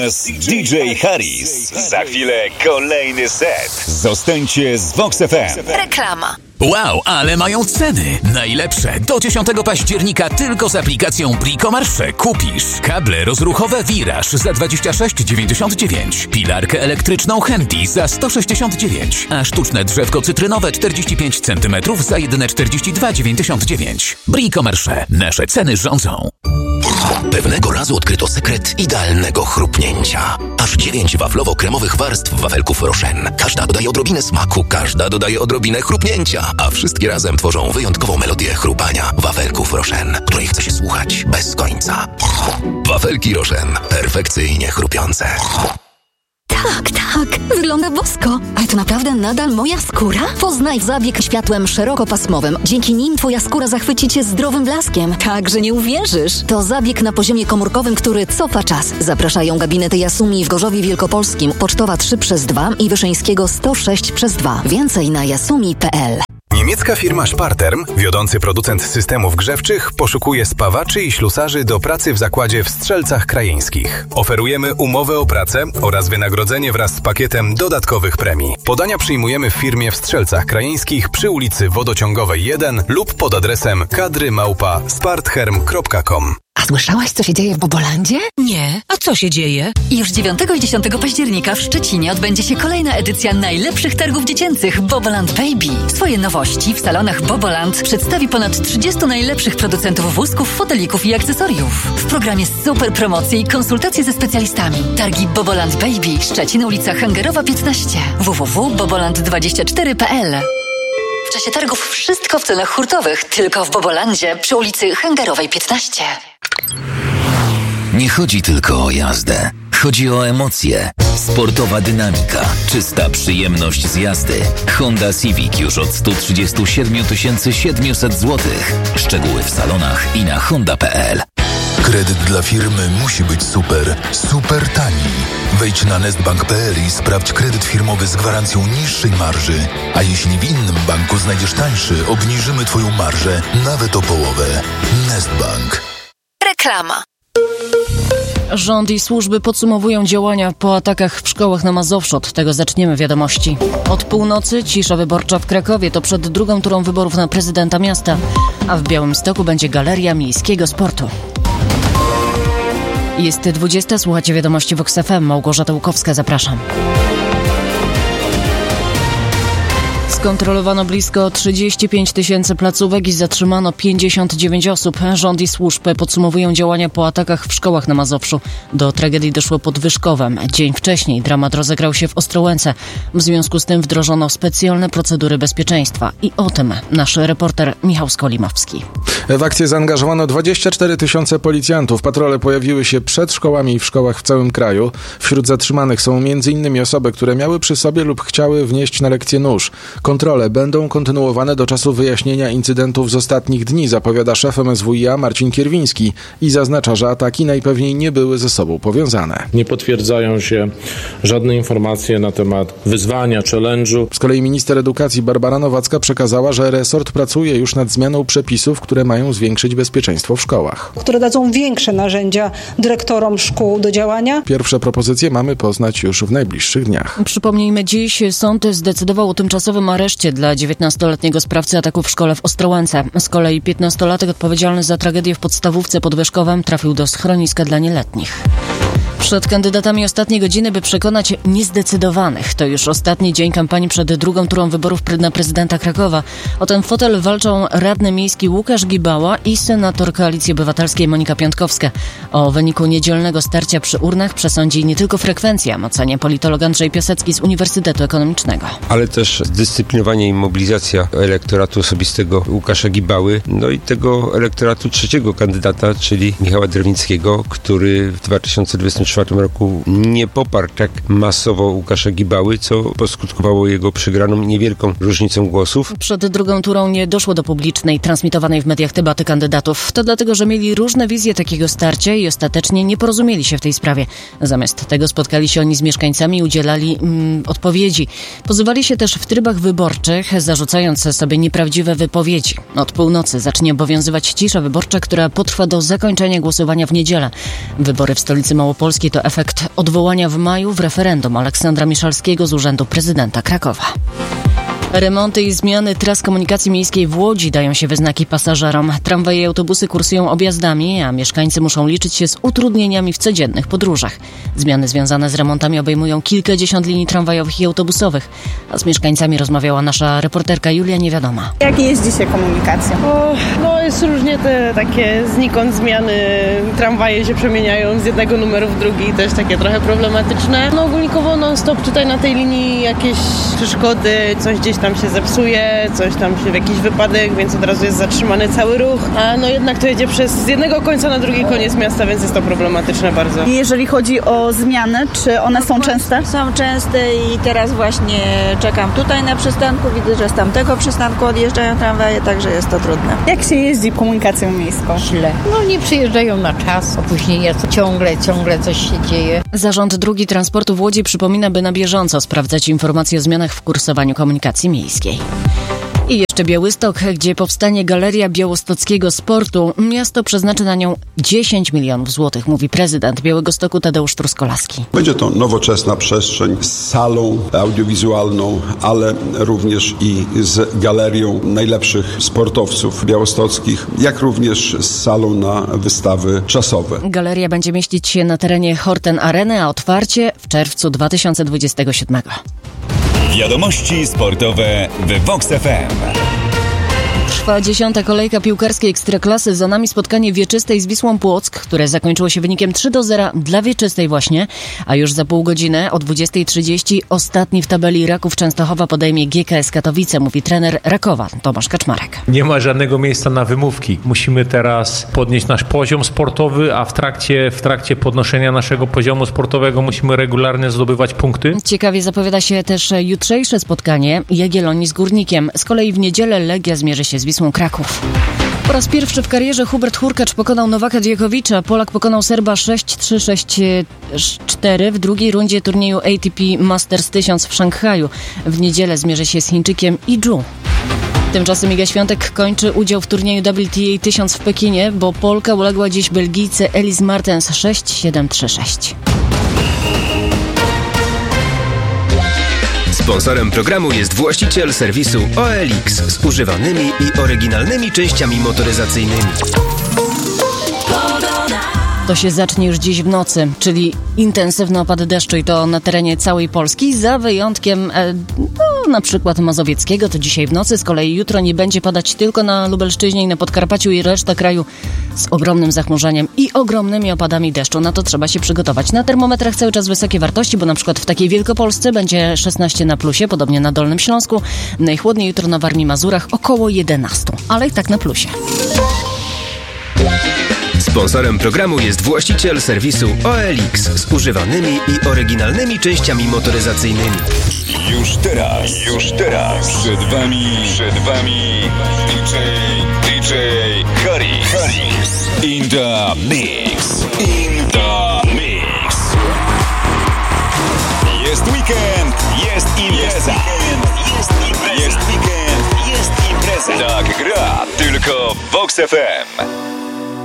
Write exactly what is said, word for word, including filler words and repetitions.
D J Harris. Za chwilę kolejny set. Zostańcie z Vox F M. Reklama. Wow, ale mają ceny. Najlepsze. Do dziesiątego października tylko z aplikacją Bricomarché kupisz kable rozruchowe Wiraż za dwadzieścia sześć dziewięćdziesiąt dziewięć, pilarkę elektryczną Handy za sto sześćdziesiąt dziewięć, a sztuczne drzewko cytrynowe czterdzieści pięć centymetrów za jedyne czterdzieści dwa dziewięćdziesiąt dziewięć. Bricomarché. Nasze ceny rządzą. Pewnego razu odkryto sekret idealnego chrupnięcia. Aż dziewięć waflowo-kremowych warstw wafelków Rochen. Każda dodaje odrobinę smaku, każda dodaje odrobinę chrupnięcia, a wszystkie razem tworzą wyjątkową melodię chrupania wafelków Rochen, której chce się słuchać bez końca. Wafelki Rochen. Perfekcyjnie chrupiące. Tak, tak, wygląda bosko. Ale to naprawdę nadal moja skóra? Poznaj zabieg światłem szerokopasmowym. Dzięki nim twoja skóra zachwyci cię zdrowym blaskiem. Tak, że nie uwierzysz. To zabieg na poziomie komórkowym, który cofa czas. Zapraszają gabinety Jasumi w Gorzowie Wielkopolskim, Pocztowa trzy przez dwa i Wyszyńskiego sto sześć przez dwa. Więcej na jasumi kropka p l. Niemiecka firma Sparterm, wiodący producent systemów grzewczych, poszukuje spawaczy i ślusarzy do pracy w zakładzie w Strzelcach Krajeńskich. Oferujemy umowę o pracę oraz wynagrodzenie wraz z pakietem dodatkowych premii. Podania przyjmujemy w firmie w Strzelcach Krajeńskich przy ulicy Wodociągowej jeden lub pod adresem kadry małpa spartherm kropka com. A słyszałaś, co się dzieje w Bobolandzie? Nie. A co się dzieje? Już dziewiątego i dziesiątego października w Szczecinie odbędzie się kolejna edycja najlepszych targów dziecięcych Boboland Baby. Swoje nowości w salonach Boboland przedstawi ponad trzydziestu najlepszych producentów wózków, fotelików i akcesoriów. W programie super promocje i konsultacje ze specjalistami. Targi Boboland Baby, Szczecin, ulica Hangerowa piętnaście. w w w kropka boboland dwadzieścia cztery kropka p l. W czasie targów wszystko w cenach hurtowych, tylko w Bobolandzie przy ulicy Hangerowej piętnaście. Nie chodzi tylko o jazdę. Chodzi o emocje. Sportowa dynamika, czysta przyjemność z jazdy. Honda Civic już od sto trzydzieści siedem tysięcy siedemset złotych. Szczegóły w salonach i na honda kropka p l. Kredyt dla firmy musi być super, super tani. Wejdź na nestbank kropka p l i sprawdź kredyt firmowy z gwarancją niższej marży. A jeśli w innym banku znajdziesz tańszy, obniżymy Twoją marżę nawet o połowę. Nestbank. Reklama. Rząd i służby podsumowują działania po atakach w szkołach na Mazowszu. Od tego zaczniemy wiadomości. Od północy cisza wyborcza w Krakowie. To przed drugą turą wyborów na prezydenta miasta. A w Białymstoku będzie Galeria Miejskiego Sportu. Jest dwudziesta, słuchacie wiadomości Vox F M. Małgorzata Łukowska, zapraszam. Skontrolowano blisko trzydzieści pięć tysięcy placówek i zatrzymano pięćdziesiąt dziewięć osób. Rząd i służby podsumowują działania po atakach w szkołach na Mazowszu. Do tragedii doszło pod Wyszkowem. Dzień wcześniej dramat rozegrał się w Ostrołęce. W związku z tym wdrożono specjalne procedury bezpieczeństwa. I o tym nasz reporter Michał Skolimowski. W akcję zaangażowano dwadzieścia cztery tysiące policjantów. Patrole pojawiły się przed szkołami i w szkołach w całym kraju. Wśród zatrzymanych są między innymi osoby, które miały przy sobie lub chciały wnieść na lekcję nóż. Kontrole będą kontynuowane do czasu wyjaśnienia incydentów z ostatnich dni, zapowiada szef M S W i A Marcin Kierwiński i zaznacza, że ataki najpewniej nie były ze sobą powiązane. Nie potwierdzają się żadne informacje na temat wyzwania, challenge'u. Z kolei minister edukacji Barbara Nowacka przekazała, że resort pracuje już nad zmianą przepisów, które mają zwiększyć bezpieczeństwo w szkołach. Które dadzą większe narzędzia dyrektorom szkół do działania. Pierwsze propozycje mamy poznać już w najbliższych dniach. Przypomnijmy, dziś sąd zdecydował o tymczasowym areszcie dla dziewiętnastoletniego sprawcy ataku w szkole w Ostrołęce. Z kolei piętnastolatek odpowiedzialny za tragedię w podstawówce pod Wyszkowem trafił do schroniska dla nieletnich. Przed kandydatami ostatniej godziny, by przekonać niezdecydowanych. To już ostatni dzień kampanii przed drugą turą wyborów na prezydenta Krakowa. O ten fotel walczą radny miejski Łukasz Gibała i senator Koalicji Obywatelskiej Monika Piątkowska. O wyniku niedzielnego starcia przy urnach przesądzi nie tylko frekwencja, ocenia politolog Andrzej Piasecki z Uniwersytetu Ekonomicznego. Ale też zdyscyplinowanie i mobilizacja elektoratu osobistego Łukasza Gibały, no i tego elektoratu trzeciego kandydata, czyli Michała Drewnickiego, który w dwa tysiące dwudziestym czwartym roku nie poparł tak masowo Łukasza Gibały, co poskutkowało jego przegraną niewielką różnicą głosów. Przed drugą turą nie doszło do publicznej, transmitowanej w mediach debaty kandydatów. To dlatego, że mieli różne wizje takiego starcia i ostatecznie nie porozumieli się w tej sprawie. Zamiast tego spotkali się oni z mieszkańcami i udzielali mm, odpowiedzi. Pozywali się też w trybach wyborczych, zarzucając sobie nieprawdziwe wypowiedzi. Od północy zacznie obowiązywać cisza wyborcza, która potrwa do zakończenia głosowania w niedzielę. Wybory w stolicy Małopolskiej Wysocki to efekt odwołania w maju w referendum Aleksandra Miszalskiego z urzędu prezydenta Krakowa. Remonty i zmiany tras komunikacji miejskiej w Łodzi dają się we znaki pasażerom. Tramwaje i autobusy kursują objazdami, a mieszkańcy muszą liczyć się z utrudnieniami w codziennych podróżach. Zmiany związane z remontami obejmują kilkadziesiąt linii tramwajowych i autobusowych. A z mieszkańcami rozmawiała nasza reporterka Julia Niewiadoma. Jak jeździ się komunikacją? O, no jest różnie, te takie znikąd zmiany. Tramwaje się przemieniają z jednego numeru w drugi, też takie trochę problematyczne. No ogólnikowo non-stop tutaj na tej linii jakieś przeszkody, coś gdzieś tam się zepsuje, coś tam się w jakiś wypadek, więc od razu jest zatrzymany cały ruch. A no jednak to jedzie przez z jednego końca na drugi koniec miasta, więc jest to problematyczne bardzo. Jeżeli chodzi o zmiany, czy one są częste? Są częste i teraz właśnie czekam tutaj na przystanku, widzę, że z tamtego przystanku odjeżdżają tramwaje, także jest to trudne. Jak się jeździ komunikacją miejską? Źle. No nie przyjeżdżają na czas, opóźnienia, ciągle, ciągle coś się dzieje. Zarząd Drógi Transportu w Łodzi przypomina, by na bieżąco sprawdzać informacje o zmianach w kursowaniu komunikacji miejskiej. I jeszcze Białystok, gdzie powstanie Galeria Białostockiego Sportu. Miasto przeznaczy na nią dziesięć milionów złotych, mówi prezydent Białegostoku Tadeusz Truskolaski. Będzie to nowoczesna przestrzeń z salą audiowizualną, ale również i z galerią najlepszych sportowców białostockich, jak również z salą na wystawy czasowe. Galeria będzie mieścić się na terenie Horten Areny, a otwarcie w czerwcu dwa tysiące dwudziestego siódmego. Wiadomości sportowe w Vox F M. Trwa dziesiąta kolejka piłkarskiej Ekstraklasy. Za nami spotkanie Wieczystej z Wisłą Płock, które zakończyło się wynikiem trzy do zera dla Wieczystej właśnie, a już za pół godziny o dwudziestej trzydzieści ostatni w tabeli Raków Częstochowa podejmie G K S Katowice, mówi trener Rakowa Tomasz Kaczmarek. Nie ma żadnego miejsca na wymówki. Musimy teraz podnieść nasz poziom sportowy, a w trakcie, w trakcie podnoszenia naszego poziomu sportowego musimy regularnie zdobywać punkty. Ciekawie zapowiada się też jutrzejsze spotkanie Jagiellonii z Górnikiem. Z kolei w niedzielę Legia zmierzy się z Wisłą Kraków. Po raz pierwszy w karierze Hubert Hurkacz pokonał Nowaka Djokovicza. Polak pokonał Serba sześć trzy sześć cztery w drugiej rundzie turnieju A T P Masters tysiąc w Szanghaju. W niedzielę zmierzy się z Chińczykiem Yi Zhu. Tymczasem Iga Świątek kończy udział w turnieju W T A tysiąc w Pekinie, bo Polka uległa dziś Belgijce Elise Martens sześć siedem trzy sześć. Sponsorem programu jest właściciel serwisu O L X z używanymi i oryginalnymi częściami motoryzacyjnymi. To się zacznie już dziś w nocy, czyli intensywny opad deszczu i to na terenie całej Polski, za wyjątkiem e, no, na przykład mazowieckiego, to dzisiaj w nocy. Z kolei jutro nie będzie padać tylko na Lubelszczyźnie i na Podkarpaciu i reszta kraju z ogromnym zachmurzeniem i ogromnymi opadami deszczu. Na to trzeba się przygotować. Na termometrach cały czas wysokie wartości, bo na przykład w takiej Wielkopolsce będzie szesnaście na plusie, podobnie na Dolnym Śląsku. Najchłodniej jutro na Warmii i Mazurach około jedenaście, ale i tak na plusie. Sponsorem programu jest właściciel serwisu O L X z używanymi i oryginalnymi częściami motoryzacyjnymi. Już teraz, już teraz przed wami, przed wami D J, D J Harris. Harris in the mix, in the mix. Jest weekend, jest impreza. Jest weekend, jest impreza. Jest impreza. Tak gra tylko w Vox F M.